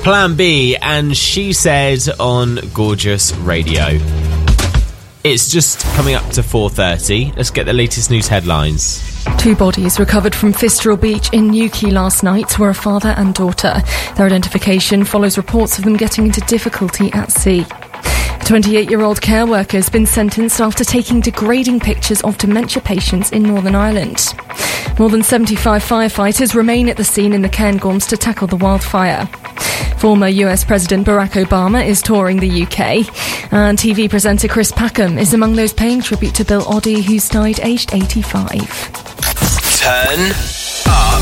Plan B, and she said on Gorgeous Radio. It's just coming up to 4:30. Let's get the latest news headlines. 2 bodies recovered from Fistral Beach in Newquay last night were a father and daughter. Their identification follows reports of them getting into difficulty at sea. A 28-year-old care worker has been sentenced after taking degrading pictures of dementia patients in Northern Ireland. More than 75 firefighters remain at the scene in the Cairngorms to tackle the wildfire. Former US President Barack Obama is touring the UK, and TV presenter Chris Packham is among those paying tribute to Bill Oddie, who's died aged 85. Turn up.